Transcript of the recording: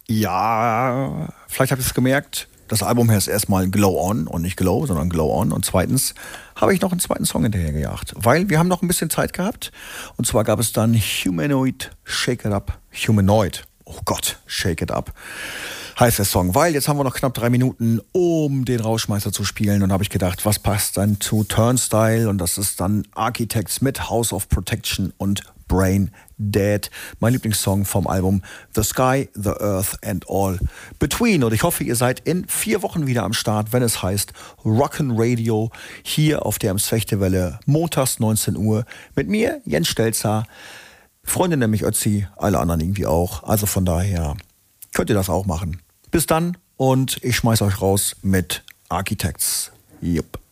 Ja, vielleicht habt ihr es gemerkt, das Album heißt erstmal Glow On und nicht Glow, sondern Glow On. Und zweitens habe ich noch einen zweiten Song hinterhergejagt, weil wir haben noch ein bisschen Zeit gehabt. Und zwar gab es dann Humanoid, Shake It Up, Humanoid. Oh Gott, Shake It Up heißt der Song, weil jetzt haben wir noch knapp 3 Minuten, um den Rauschmeister zu spielen. Und da habe ich gedacht, was passt dann zu Turnstile? Und das ist dann Architects mit House of Protection und Brain Dead, mein Lieblingssong vom Album The Sky, The Earth and All Between. Und ich hoffe, ihr seid in 4 Wochen wieder am Start, wenn es heißt Rock'n'Radio hier auf der Fechtewelle, montags 19 Uhr mit mir, Jens Stelzer. Freunde nämlich Ötzi, alle anderen irgendwie auch. Also von daher könnt ihr das auch machen. Bis dann und ich schmeiß euch raus mit Architects. Jupp.